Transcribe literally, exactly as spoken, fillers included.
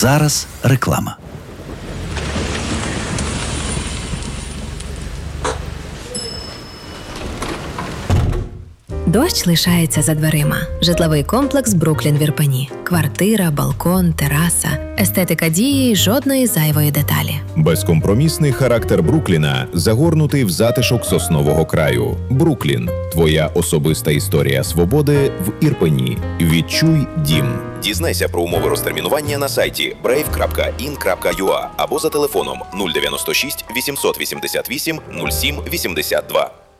зараз реклама. Дощ лишається за дверима. Житловий комплекс «Бруклін» в Ірпені. Квартира, балкон, тераса. Естетика дії й жодної зайвої деталі. Безкомпромісний характер Брукліна загорнутий в затишок соснового краю. Бруклін – твоя особиста історія свободи в Ірпені. Відчуй дім. Дізнайся про умови розтермінування на сайті брейв крапка ін крапка ю а або за телефоном нуль дев'яносто шість вісімсот вісімдесят вісім нуль сім вісімдесят два.